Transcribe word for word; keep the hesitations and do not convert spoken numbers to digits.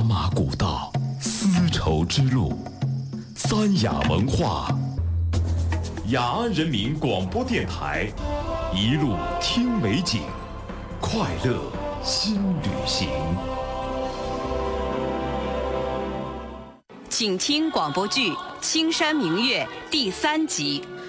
茶马古道，丝绸之路，三雅文化。雅安人民广播电台，一路听美景，快乐新旅行。 请听广播剧《青山明月》第三集。